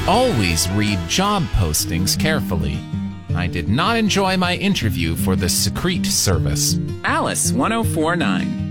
always read job postings carefully. I did not enjoy my interview for the Secrete service. Alice 1049.